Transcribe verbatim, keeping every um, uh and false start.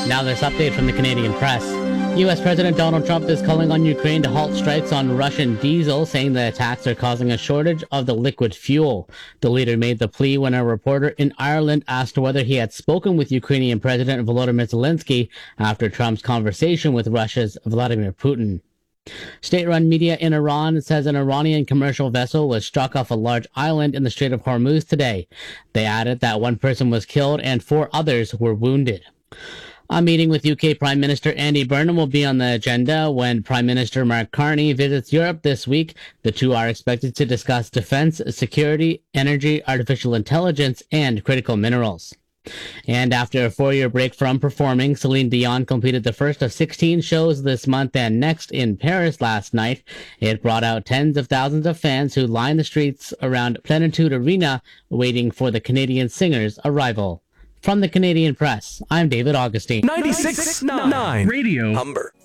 Now this update from the Canadian press. U S. President Donald Trump is calling on Ukraine to halt strikes on Russian diesel, saying the attacks are causing a shortage of the liquid fuel. The leader made the plea when a reporter in Ireland asked whether he had spoken with Ukrainian President Volodymyr Zelensky after Trump's conversation with Russia's Vladimir Putin. State-run media in Iran says an Iranian commercial vessel was struck off a large island in the Strait of Hormuz today. They added that one person was killed and four others were wounded. A meeting with U K Prime Minister Andy Burnham will be on the agenda when Prime Minister Mark Carney visits Europe this week. The two are expected to discuss defense, security, energy, artificial intelligence, and critical minerals. And after a four-year break from performing, Celine Dion completed the first of sixteen shows this month and next in Paris last night. It brought out tens of thousands of fans who lined the streets around Plenitude Arena waiting for the Canadian singer's arrival. From the Canadian Press, I'm David Augustine. ninety-six point nine Radio Humber.